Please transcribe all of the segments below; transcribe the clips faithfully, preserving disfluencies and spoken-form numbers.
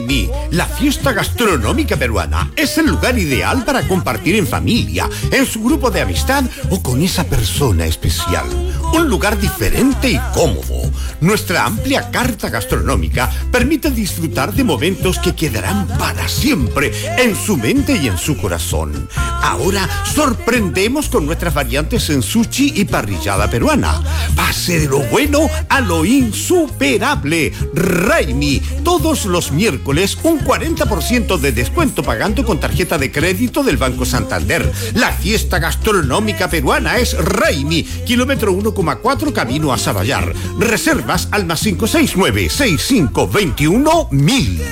Raimi, la fiesta gastronómica peruana, es el lugar ideal para compartir en familia, en su grupo de amistad o con esa persona especial. Un lugar diferente y cómodo. Nuestra amplia carta gastronómica permite disfrutar de momentos que quedarán para siempre en su mente y en su corazón. Ahora sorprendemos con nuestras variantes en sushi y parrillada peruana. Pase de lo bueno a lo insuperable. Raimi, todos los miércoles un cuarenta por ciento de descuento pagando con tarjeta de crédito del Banco Santander. La fiesta gastronómica peruana es Raimi, kilómetro uno coma cuatro camino a Sabayar. Reservas al más cinco seis nueve, seis cinco dos uno, mil.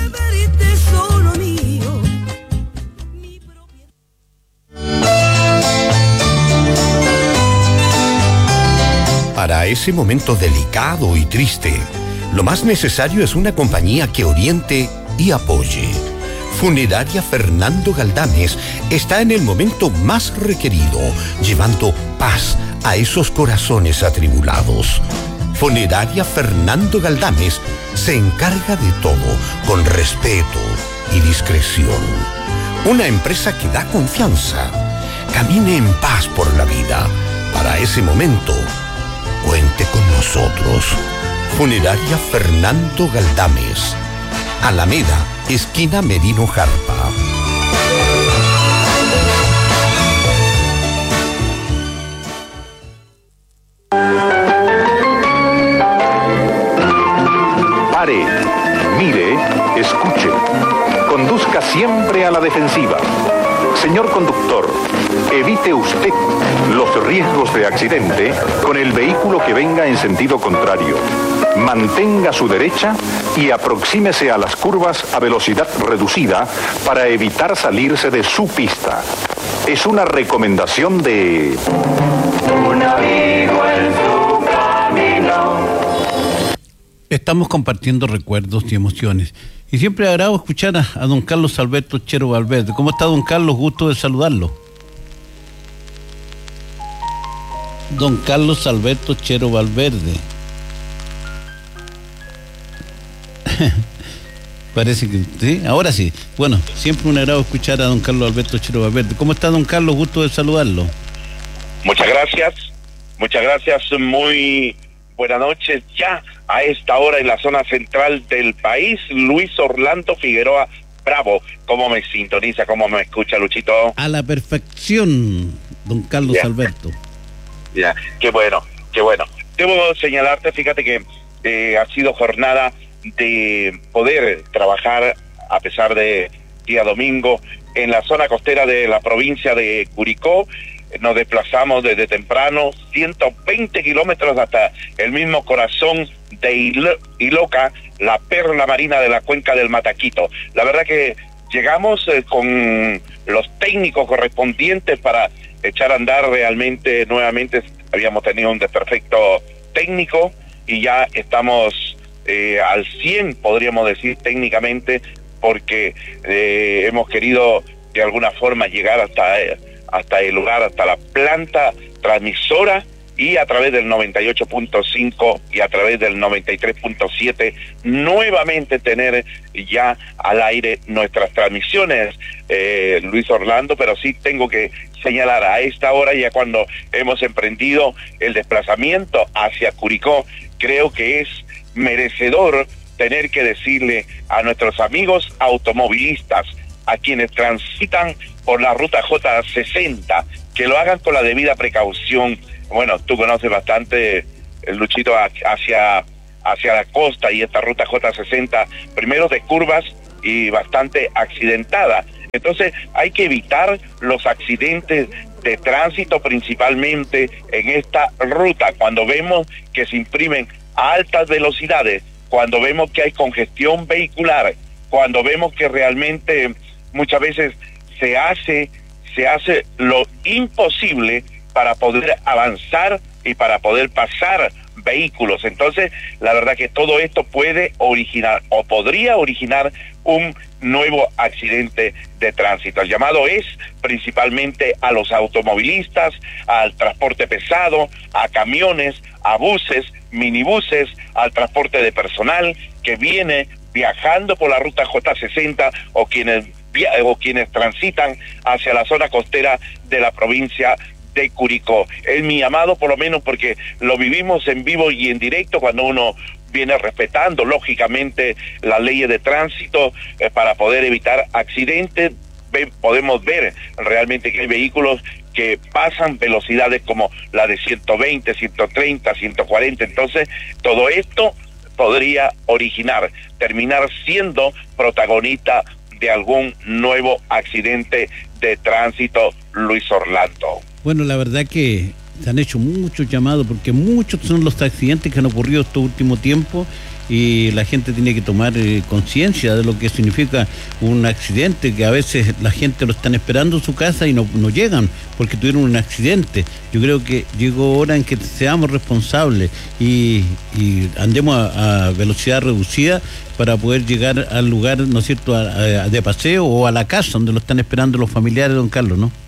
Para ese momento delicado y triste, lo más necesario es una compañía que oriente y apoye. Funeraria Fernando Galdames está en el momento más requerido, llevando paz a esos corazones atribulados. Funeraria Fernando Galdames se encarga de todo con respeto y discreción. Una empresa que da confianza. Camine en paz por la vida. Para ese momento, cuente con nosotros. Funeraria Fernando Galdames. Alameda, esquina Merino Jarpa. Pare, mire, escuche. Conduzca siempre a la defensiva. Señor conductor, evite usted los riesgos de accidente con el vehículo que venga en sentido contrario. Mantenga su derecha y aproxímese a las curvas a velocidad reducida para evitar salirse de su pista. Es una recomendación de... Un amigo en su camino. Estamos compartiendo recuerdos y emociones. Y siempre agrado escuchar a, a don Carlos Alberto Chero Valverde. ¿Cómo está, don Carlos? Gusto de saludarlo. Don Carlos Alberto Chero Valverde. Parece que sí, ahora sí. Bueno, siempre un agrado escuchar a don Carlos Alberto Chero Valverde. ¿Cómo está, don Carlos? Gusto de saludarlo. Muchas gracias, muchas gracias, muy buenas noches. Ya a esta hora en la zona central del país, Luis Orlando Figueroa Bravo. ¿Cómo me sintoniza, cómo me escucha, Luchito? A la perfección, don Carlos ya. Alberto. Ya, qué bueno, qué bueno. Debo señalarte, fíjate que eh, ha sido jornada de poder trabajar a pesar de día domingo en la zona costera de la provincia de Curicó. Nos desplazamos desde temprano, ciento veinte kilómetros hasta el mismo corazón de Ilo- Iloca, la perla marina de la cuenca del Mataquito. La verdad que llegamos eh, con los técnicos correspondientes para echar a andar realmente nuevamente. Habíamos tenido un desperfecto técnico y ya estamos eh, al cien, podríamos decir técnicamente, porque eh, hemos querido de alguna forma llegar hasta, eh, hasta el lugar, hasta la planta transmisora, y a través del noventa y ocho punto cinco y a través del noventa y tres punto siete nuevamente tener ya al aire nuestras transmisiones, eh, Luis Orlando. Pero sí tengo que señalar a esta hora, ya cuando hemos emprendido el desplazamiento hacia Curicó, creo que es merecedor tener que decirle a nuestros amigos automovilistas, a quienes transitan por la ruta J sesenta, que lo hagan con la debida precaución. Bueno, tú conoces bastante, Luchito, hacia, hacia la costa, y esta ruta J sesenta, primero de curvas y bastante accidentada. Entonces hay que evitar los accidentes de tránsito, principalmente en esta ruta, cuando vemos que se imprimen a altas velocidades, cuando vemos que hay congestión vehicular, cuando vemos que realmente muchas veces se hace, se hace lo imposible para poder avanzar y para poder pasar vehículos. Entonces, la verdad que todo esto puede originar o podría originar un nuevo accidente de tránsito. El llamado es principalmente a los automovilistas, al transporte pesado, a camiones, a buses, minibuses, al transporte de personal que viene viajando por la ruta J sesenta o quienes o quienes transitan hacia la zona costera de la provincia de Curicó. Es mi llamado, por lo menos porque lo vivimos en vivo y en directo cuando uno viene respetando lógicamente las leyes de tránsito eh, para poder evitar accidentes. Ve, podemos ver realmente que hay vehículos que pasan velocidades como la de ciento veinte, ciento treinta, ciento cuarenta, entonces todo esto podría originar, terminar siendo protagonista de algún nuevo accidente de tránsito, Luis Orlando. Bueno, la verdad que se han hecho muchos llamados porque muchos son los accidentes que han ocurrido estos últimos tiempos y la gente tiene que tomar eh, conciencia de lo que significa un accidente, que a veces la gente lo están esperando en su casa y no, no llegan porque tuvieron un accidente. Yo creo que llegó hora en que seamos responsables y, y andemos a, a velocidad reducida para poder llegar al lugar, ¿no es cierto?, a, a, de paseo o a la casa donde lo están esperando los familiares, don Carlos, ¿no?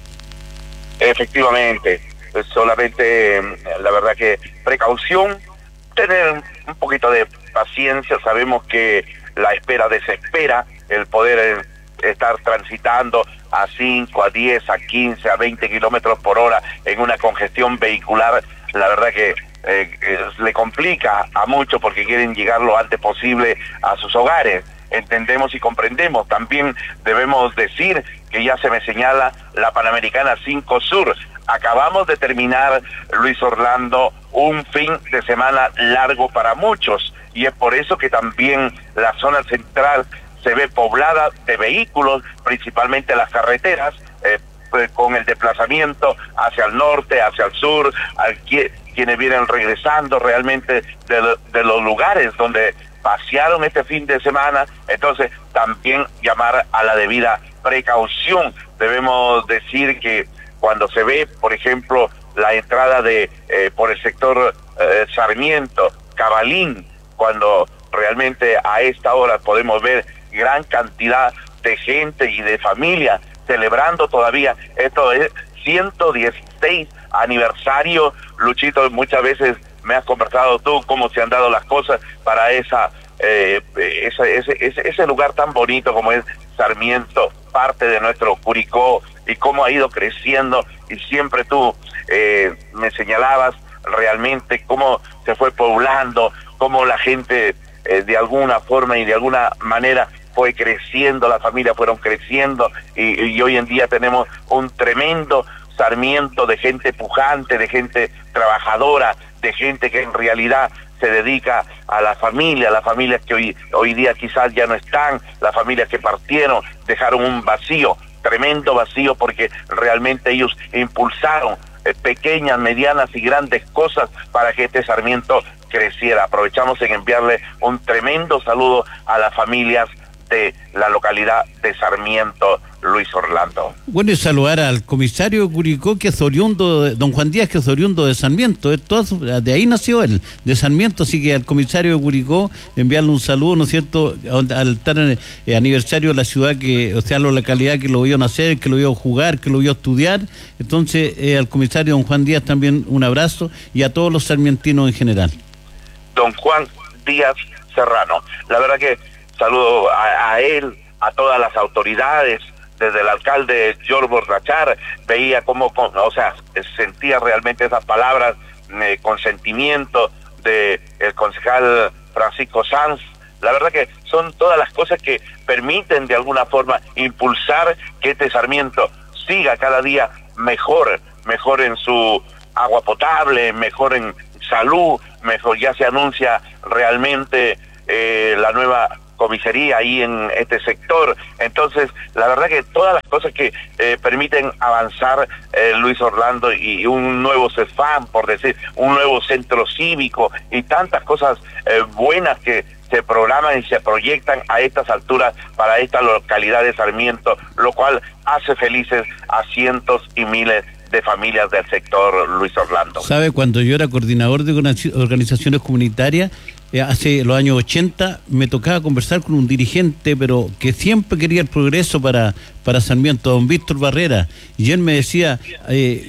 Efectivamente, solamente la verdad que precaución, tener un poquito de paciencia. Sabemos que la espera desespera, el poder estar transitando a cinco, a diez, a quince, a veinte kilómetros por hora en una congestión vehicular, la verdad que eh, eh, le complica a muchos porque quieren llegar lo antes posible a sus hogares. Entendemos y comprendemos. También debemos decir que ya se me señala la Panamericana cinco Sur. Acabamos de terminar, Luis Orlando, un fin de semana largo para muchos, y es por eso que también la zona central se ve poblada de vehículos, principalmente las carreteras, eh, pues, con el desplazamiento hacia el norte, hacia el sur, al, quienes vienen regresando realmente de, de los lugares donde pasearon este fin de semana. Entonces también llamar a la debida precaución. Debemos decir que cuando se ve, por ejemplo, la entrada de eh, por el sector eh, Sarmiento, Cabalín, cuando realmente a esta hora podemos ver gran cantidad de gente y de familia celebrando todavía, esto es ciento dieciséis aniversario. Luchito, muchas veces me has conversado tú cómo se han dado las cosas para esa, eh, esa ese, ese, ese lugar tan bonito como es Sarmiento, parte de nuestro Curicó, y cómo ha ido creciendo, y siempre tú eh, me señalabas realmente cómo se fue poblando, cómo la gente eh, de alguna forma y de alguna manera fue creciendo, las familias fueron creciendo, y, y hoy en día tenemos un tremendo Sarmiento de gente pujante, de gente trabajadora, de gente que en realidad se dedica a la familia, las familias que hoy, hoy día quizás ya no están, las familias que partieron, dejaron un vacío, tremendo vacío, porque realmente ellos impulsaron eh, pequeñas, medianas y grandes cosas para que este Sarmiento creciera. Aprovechamos en enviarle un tremendo saludo a las familias de la localidad de Sarmiento, Luis Orlando. Bueno, y saludar al comisario de Curicó, que es oriundo, de, don Juan Díaz, que es oriundo de Sarmiento, de ahí nació él, de Sarmiento, así que al comisario de Curicó enviarle un saludo, ¿no es cierto?, al estar en el aniversario de la ciudad, que, o sea, la localidad que lo vio nacer, que lo vio jugar, que lo vio estudiar. Entonces, eh, al comisario don Juan Díaz también un abrazo, y a todos los sarmientinos en general. Don Juan Díaz Serrano, la verdad que saludo a, a él, a todas las autoridades, desde el alcalde George Borrachar, veía cómo, o sea, sentía realmente esas palabras, eh, consentimiento de el concejal Francisco Sanz. La verdad que son todas las cosas que permiten de alguna forma impulsar que este Sarmiento siga cada día mejor, mejor en su agua potable, mejor en salud, mejor. Ya se anuncia realmente eh, la nueva comisaría ahí en este sector. Entonces, la verdad que todas las cosas que eh, permiten avanzar, eh, Luis Orlando, y, y un nuevo CESFAM, por decir, un nuevo centro cívico, y tantas cosas eh, buenas que se programan y se proyectan a estas alturas para esta localidad de Sarmiento, lo cual hace felices a cientos y miles de familias del sector, Luis Orlando. ¿Sabe? Cuando yo era coordinador de organizaciones comunitarias, eh, hace los años ochenta, me tocaba conversar con un dirigente, pero que siempre quería el progreso para, para Sarmiento, don Víctor Barrera, y él me decía, eh,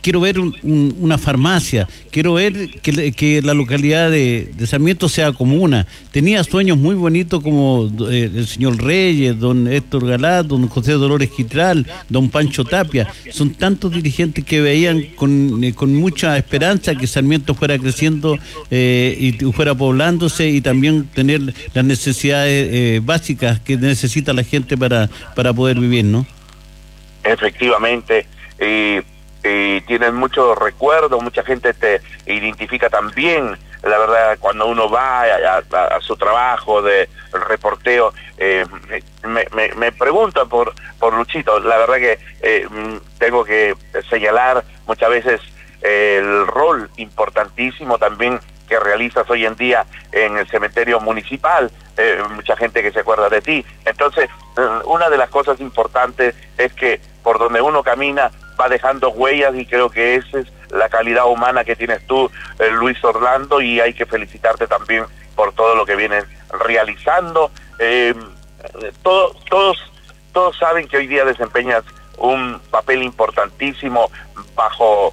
quiero ver un, un, una farmacia, quiero ver que, que la localidad de, de Sarmiento sea comuna. Tenía sueños muy bonitos como eh, el señor Reyes, don Héctor Galá, don José Dolores Quitral, don Pancho Tapia. Son tantos dirigentes que veían con, eh, con mucha esperanza que Sarmiento fuera creciendo eh, y fuera poblándose y también tener las necesidades eh, básicas que necesita la gente para, para poder vivir, ¿no? Efectivamente, y, y tienen muchos recuerdos, mucha gente te identifica también, la verdad, cuando uno va a, a, a su trabajo de reporteo, eh, me, me, me preguntan por, por Luchito. La verdad que eh, tengo que señalar muchas veces eh, el rol importantísimo también que realizas hoy en día en el cementerio municipal, eh, mucha gente que se acuerda de ti. Entonces, eh, una de las cosas importantes es que por donde uno camina va dejando huellas, y creo que esa es la calidad humana que tienes tú, eh, Luis Orlando, y hay que felicitarte también por todo lo que vienes realizando. Eh, todo, todos, todos saben que hoy día desempeñas un papel importantísimo bajo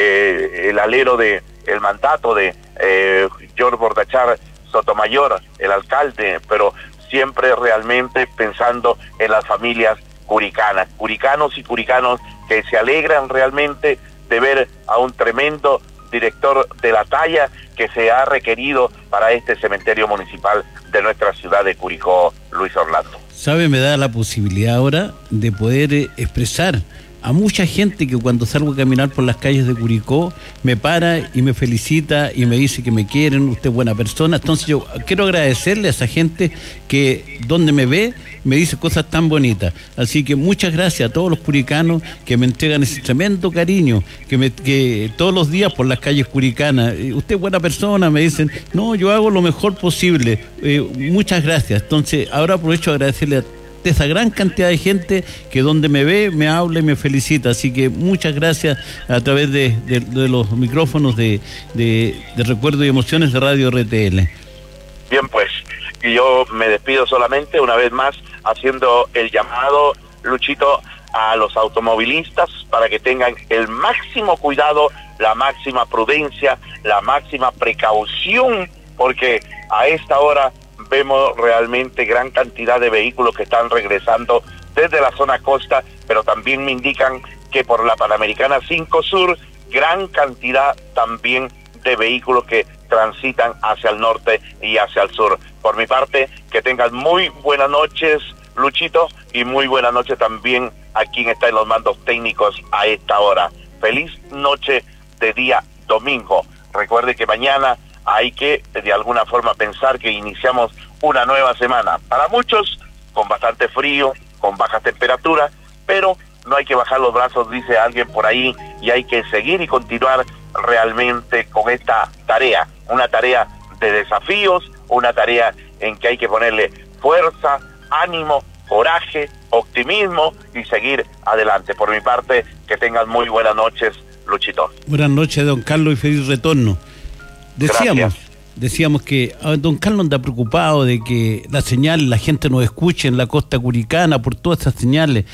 eh, el alero de el mandato de eh, George Bordachar Sotomayor, el alcalde, pero siempre realmente pensando en las familias curicanas, curicanos y curicanos que se alegran realmente de ver a un tremendo director de la talla que se ha requerido para este cementerio municipal de nuestra ciudad de Curicó, Luis Orlando. ¿Sabe? Me da la posibilidad ahora de poder eh, expresar a mucha gente que cuando salgo a caminar por las calles de Curicó me para y me felicita y me dice que me quieren, usted es buena persona. Entonces yo quiero agradecerle a esa gente que donde me ve me dice cosas tan bonitas. Así que muchas gracias a todos los curicanos que me entregan ese tremendo cariño, que, me, que todos los días por las calles curicanas, usted es buena persona, me dicen, no, yo hago lo mejor posible. Eh, muchas gracias. Entonces ahora aprovecho a agradecerle a de esa gran cantidad de gente que donde me ve, me habla y me felicita. Así que muchas gracias a través de, de, de los micrófonos de, de, de Recuerdo y Emociones de Radio R T L. Bien, pues, y yo me despido solamente una vez más haciendo el llamado, Luchito, a los automovilistas para que tengan el máximo cuidado, la máxima prudencia, la máxima precaución, porque a esta hora vemos realmente gran cantidad de vehículos que están regresando desde la zona costa, pero también me indican que por la Panamericana cinco Sur, gran cantidad también de vehículos que transitan hacia el norte y hacia el sur. Por mi parte, que tengan muy buenas noches, Luchito, y muy buenas noches también a quien está en los mandos técnicos a esta hora. Feliz noche de día domingo. Recuerde que mañana hay que de alguna forma pensar que iniciamos una nueva semana. Para muchos con bastante frío, con bajas temperaturas, pero no hay que bajar los brazos, dice alguien por ahí, y hay que seguir y continuar realmente con esta tarea, una tarea de desafíos, una tarea en que hay que ponerle fuerza, ánimo, coraje, optimismo y seguir adelante. Por mi parte, que tengan muy buenas noches, Luchito. Buenas noches, don Carlos, y feliz retorno. Decíamos, Gracias. decíamos que a don Carlos anda preocupado de que la señal, la gente nos escuche en la costa curicana por todas esas señales.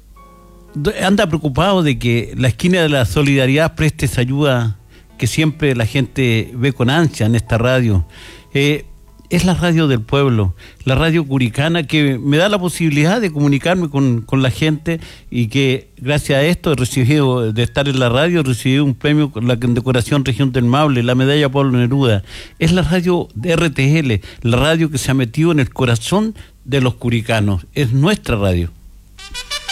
Anda preocupado de que la esquina de la solidaridad preste esa ayuda que siempre la gente ve con ansia en esta radio. Eh, es la radio del pueblo, la radio curicana, que me da la posibilidad de comunicarme con, con la gente, y que gracias a esto he recibido, de estar en la radio, he recibido un premio con la condecoración Región del Maule, la medalla Pablo Neruda. Es la radio de R T L, la radio que se ha metido en el corazón de los curicanos, es nuestra radio.